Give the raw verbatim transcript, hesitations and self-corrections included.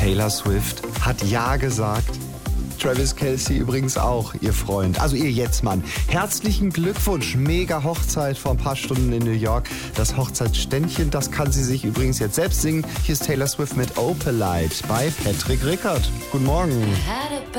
Taylor Swift hat Ja gesagt. Travis Kelce übrigens auch, ihr Freund, also ihr Jetzt-Mann. Herzlichen Glückwunsch, mega Hochzeit vor ein paar Stunden in New York. Das Hochzeitsständchen, das kann sie sich übrigens jetzt selbst singen. Hier ist Taylor Swift mit Opalite bei Patrick Rickert. Guten Morgen.